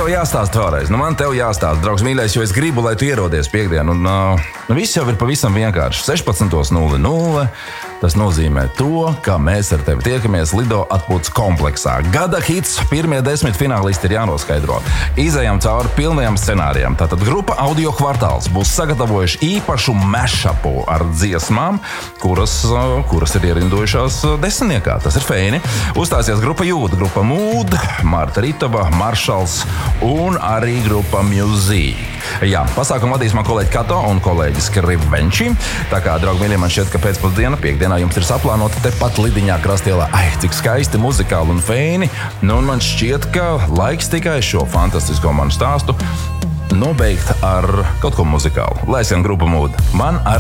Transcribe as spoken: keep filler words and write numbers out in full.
tev jāstāsta vēlreiz. Nu, man tev jāstāsta, draugs mīļais, jo es gribu, lai tu ierodies piekdien. Un, uh, nu, viss jau ir pavisam vienkārši. sešpadsmit nulle nulle Tas nozīmē to, ka mēs ar tevi tiekamies Lido atpūtas kompleksā. Gada hits, pirmie desmit finālisti ir jānoskaidro. Izejam cauri pilnajam scenārijam. Tātad grupa Audio Kvartāls būs sagatavojuši īpašu mashupu ar dziesmām, kuras, uh, kuras ir ierindojušās desmitniekā. Tas ir feini. Uzstāsies grupa Jūda, grupa Mood, Marta Ritava, Maršals un arī grupa Music. Jā, pasākumu vadīs man kolēģi Kato un kolēģis Krivenči. Tā kā, draugi mīļie, man šķiet, ka pēcpusdiena, piekdienā jums ir saplānota tepat Lidiņā Krastielā. Ai, cik skaisti, muzikāli un feini. Nu, un man šķiet, ka laiks tikai šo fantastisko manu stāstu nobeigt ar kaut ko muzikālu. Lai skan grupa Mood. Man ar